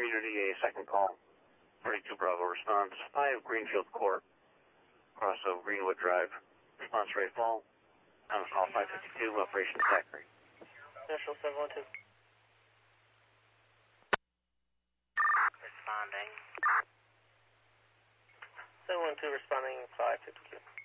community, a second call. 42 Bravo response. 5 Greenfield Court. Cross of Greenwood Drive. Response rate fall. On call 552, Operation Factory. Initial 712. Responding. 712 responding 552.